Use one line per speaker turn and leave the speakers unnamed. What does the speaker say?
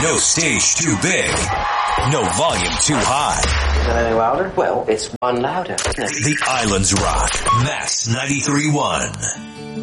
No stage too big. No volume too high.
Is that any louder? Well, it's one louder.
The Islands Rock. Max 93.1.